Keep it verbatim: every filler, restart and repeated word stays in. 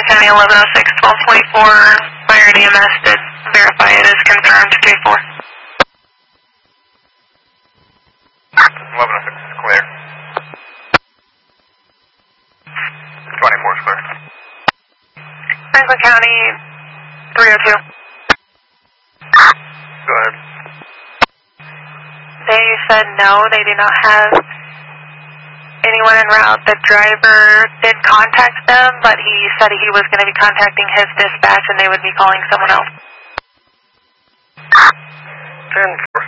County eleven oh six, twelve twenty-four, fire and E M S did verify it is confirmed, J four. eleven oh six is clear. twenty-four is clear. Franklin County three oh two. Go ahead. They said no, they do not have anyone en route. The driver did contact them, but he said he was going to be contacting his dispatch and they would be calling someone else. ten four